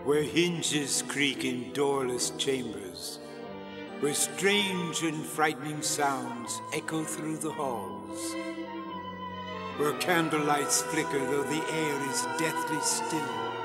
where hinges creak in doorless chambers, where strange and frightening sounds echo through the halls, where candlelights flicker though the air is deathly still,